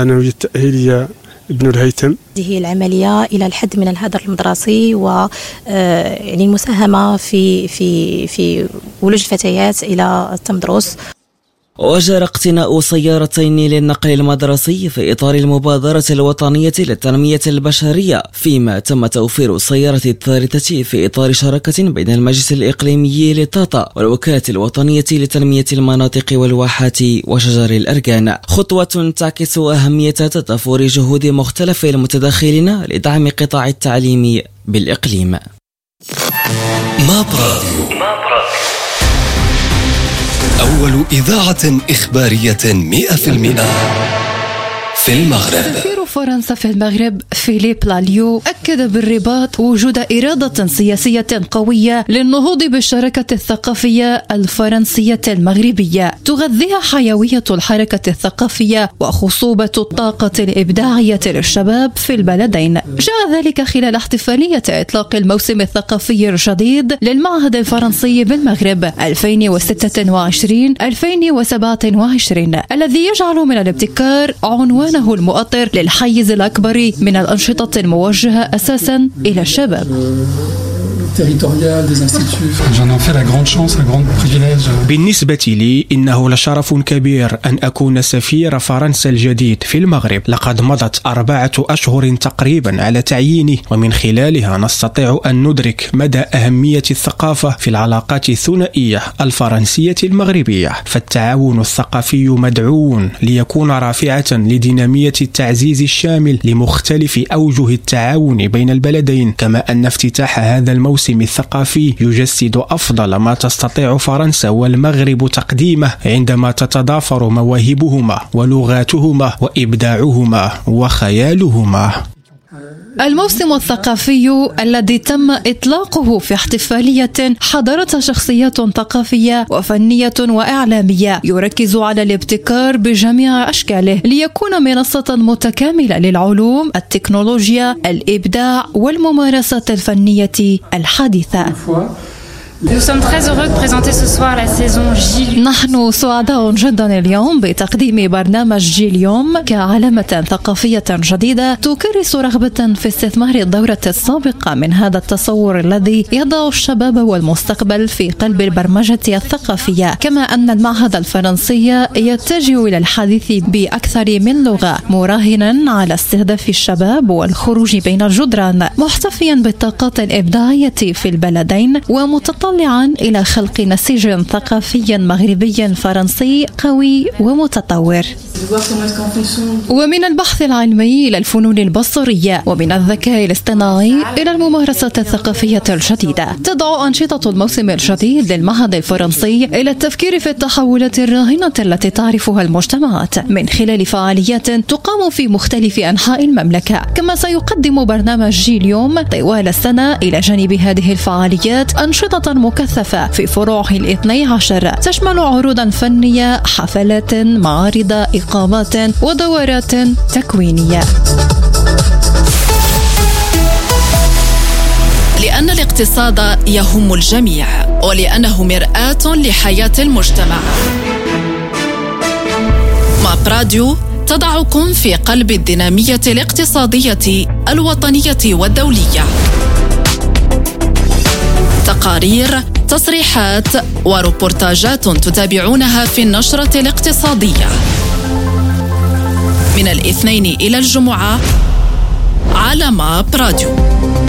المعنوية التأهيلية ابن الهيثم. هذه العملية إلى الحد من الهدر المدرسي يعني المساهمة في ولوج الفتيات إلى التمدرس. وجرى اقتناء سيارتين للنقل المدرسي في إطار المبادرة الوطنية للتنمية البشرية، فيما تم توفير السيارة الثالثة في إطار شراكة بين المجلس الإقليمي لطاطا والوكالة الوطنية لتنمية المناطق والواحات وشجر الأركان، خطوة تعكس أهمية تضافر جهود مختلف المتداخلين لدعم قطاع التعليم بالإقليم. ماب راديو، أول إذاعة إخبارية 100% في المغرب. سفير فرنسا في المغرب فيليب لاليو أكد بالرباط وجود إرادة سياسية قوية للنهوض بالشراكة الثقافية الفرنسية المغربية تغذيها حيوية الحركة الثقافية وخصوبة الطاقة الإبداعية للشباب في البلدين. جاء ذلك خلال احتفالية إطلاق الموسم الثقافي الجديد للمعهد الفرنسي بالمغرب 2026-2027 الذي يجعل من الابتكار عنوانه المؤطر للحيز الأكبر من الأنشطة الموجهة أساسا إلى الشباب. بالنسبة لي إنه لشرف كبير أن أكون سفير فرنسا الجديد في المغرب. لقد مضت 4 أشهر تقريبا على تعييني، ومن خلالها نستطيع أن ندرك مدى أهمية الثقافة في العلاقات الثنائية الفرنسية المغربية. فالتعاون الثقافي مدعو ليكون رافعة لدينامية التعزيز الشامل لمختلف أوجه التعاون بين البلدين، كما أن افتتاح هذا الموسم الثقافي يجسد أفضل ما تستطيع فرنسا والمغرب تقديمه عندما تتضافر مواهبهما ولغاتهما وإبداعهما وخيالهما. الموسم الثقافي الذي تم إطلاقه في احتفالية حضرتها شخصيات ثقافية وفنية وإعلامية يركز على الابتكار بجميع أشكاله ليكون منصة متكاملة للعلوم، التكنولوجيا، الإبداع والممارسات الفنية الحديثة. نحن سعداء جدا اليوم بتقديم برنامج جي اليوم كعلامة ثقافية جديدة تكرس رغبة في استثمار الدورة السابقة من هذا التصور الذي يضع الشباب والمستقبل في قلب البرمجة الثقافية، كما أن المعهد الفرنسي يتجه إلى الحديث بأكثر من لغة مراهنا على استهداف الشباب والخروج بين الجدران، محتفيا بالطاقات الإبداعية في البلدين ومتطلعا إلى خلق نسيج ثقافي مغربي فرنسي قوي ومتطور. ومن البحث العلمي إلى الفنون البصرية، ومن الذكاء الاصطناعي إلى الممارسات الثقافية الجديدة، تدعو أنشطة الموسم الجديد للمعهد الفرنسي إلى التفكير في التحولات الراهنة التي تعرفها المجتمعات من خلال فعاليات تقام في مختلف أنحاء المملكة. كما سيقدم برنامج جي اليوم طوال السنة إلى جانب هذه الفعاليات أنشطة مكثفة في فروعه 12 تشمل عروضا فنية، حفلات، معارض، إقامات ودورات تكوينية. لأن الاقتصاد يهم الجميع، ولأنه مرآة لحياة المجتمع. ماب راديو تضعكم في قلب الدينامية الاقتصادية الوطنية والدولية. تقارير، تصريحات وروبورتاجات تتابعونها في النشرة الاقتصادية من الاثنين إلى الجمعة على ماب راديو.